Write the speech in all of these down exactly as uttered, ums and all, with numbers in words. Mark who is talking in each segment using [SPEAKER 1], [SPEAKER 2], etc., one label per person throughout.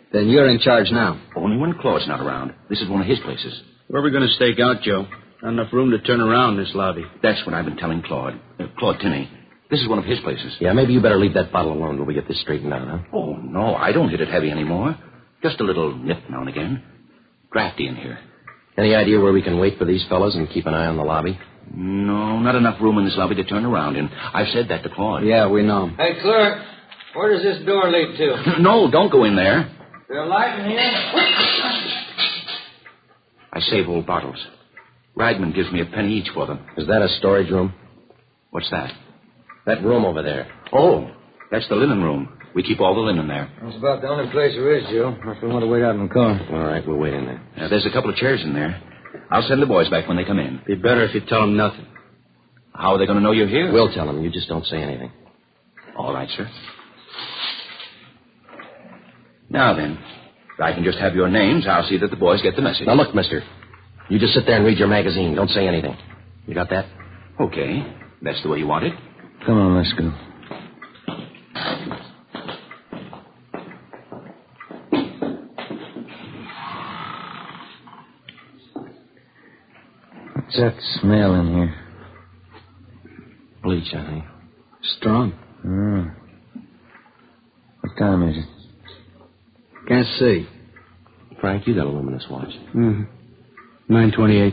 [SPEAKER 1] Then you're in charge now.
[SPEAKER 2] Only when Claude's not around. This is one of his places.
[SPEAKER 3] Where are we going to stake out, Joe? Not enough room to turn around in this lobby.
[SPEAKER 2] That's what I've been telling Claude. Uh, Claude Tinney. This is one of his places.
[SPEAKER 4] Yeah, maybe you better leave that bottle alone till we get this straightened out, huh?
[SPEAKER 2] Oh, no, I don't hit it heavy anymore. Just a little nip now and again. Drafty in here.
[SPEAKER 4] Any idea where we can wait for these fellas and keep an eye on the lobby?
[SPEAKER 2] No, not enough room in this lobby to turn around in. I've said that to Claude.
[SPEAKER 1] Yeah, we know.
[SPEAKER 5] Hey, clerk, where does this door lead to?
[SPEAKER 2] No, don't go in there.
[SPEAKER 5] There a light in here?
[SPEAKER 2] I save old bottles. Ragman gives me a penny each for them.
[SPEAKER 4] Is that a storage room?
[SPEAKER 2] What's that?
[SPEAKER 4] That room over there.
[SPEAKER 2] Oh, that's the linen room. We keep all the linen there.
[SPEAKER 5] That's about the only place there is, Joe. If we want to wait out in the car.
[SPEAKER 4] All right, we'll wait in there.
[SPEAKER 2] Uh, there's a couple of chairs in there. I'll send the boys back when they come in.
[SPEAKER 3] Be better if you tell them nothing.
[SPEAKER 2] How are they going to know you're here?
[SPEAKER 4] We'll tell them. You just don't say anything.
[SPEAKER 2] All right, sir. Now then, if I can just have your names, I'll see that the boys get the message.
[SPEAKER 4] Now, look, mister. You just sit there and read your magazine. Don't say anything. You got that?
[SPEAKER 2] Okay. That's the way you want it.
[SPEAKER 5] Come on, let's go. What's that smell in here?
[SPEAKER 4] Bleach, I think.
[SPEAKER 1] Strong.
[SPEAKER 5] Oh. What time is it?
[SPEAKER 1] Can't see.
[SPEAKER 4] Frank, you got a luminous watch.
[SPEAKER 3] Mm-hmm. nine twenty-eight.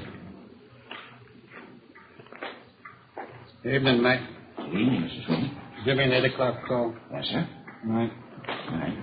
[SPEAKER 6] Evening, Mike.
[SPEAKER 2] Good evening, Mister Sweeney.
[SPEAKER 6] Give me an eight o'clock call.
[SPEAKER 2] Yes, sir.
[SPEAKER 6] All right.
[SPEAKER 2] All right.